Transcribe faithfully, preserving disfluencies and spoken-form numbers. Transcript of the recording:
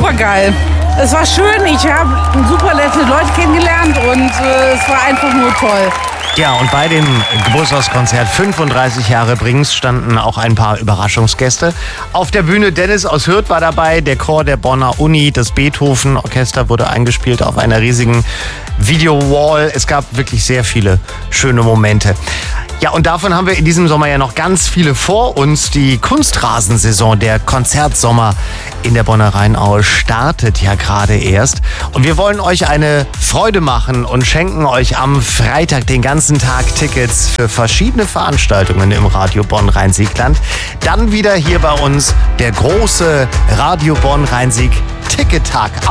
super geil. Es war schön, ich habe super nette Leute kennengelernt und äh, es war einfach nur toll. Ja, und bei dem Geburtstagskonzert fünfunddreißig Jahre Brings standen auch ein paar Überraschungsgäste. Auf der Bühne Dennis aus Hürth war dabei, der Chor der Bonner Uni, das Beethoven-Orchester wurde eingespielt auf einer riesigen Video-Wall. Es gab wirklich sehr viele schöne Momente. Ja, und davon haben wir in diesem Sommer ja noch ganz viele vor uns. Die Kunstrasensaison, der Konzertsommer in der Bonner Rheinaue startet ja gerade erst. Und wir wollen euch eine Freude machen und schenken euch am Freitag den ganzen Tag Tickets für verschiedene Veranstaltungen im Radio Bonn-Rhein-Sieg-Land. Dann wieder hier bei uns der große Radio Bonn-Rhein-Sieg-Tickettag.